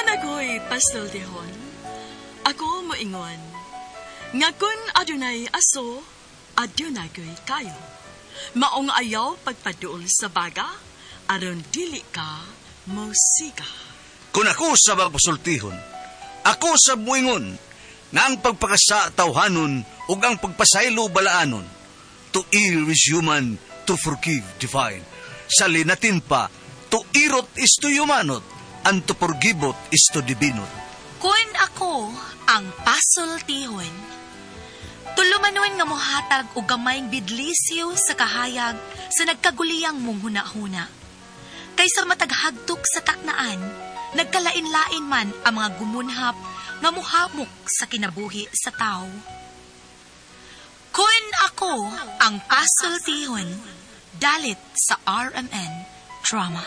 Kon ako'y pasultihon, ako moingon, nga kun adunay aso, adunay ko'y kayo. Maong ayaw pagpaduol sa baga, aron dili ka musika. Kung ako sa magpasultihon, ako sa muingon, nga ang pagpakasa tawhanon ug ang pagpasaylo balaanon. To err is human, to forgive divine. Sa linatin pa, to irot is to humanot, and to forgivot is to divinot. Kun ako ang pasultihon, tulumanon nga mohatag og gamayng bidlisyo sa kahayag sa nagkaguliyang mong huna-huna. Kaysa mataghagtok sa taknaan, nagkalain-lain man ang mga gumunhap nga muhamok sa kinabuhi sa tao. Kun ako ang pasultihon, dalit sa RMN Drama.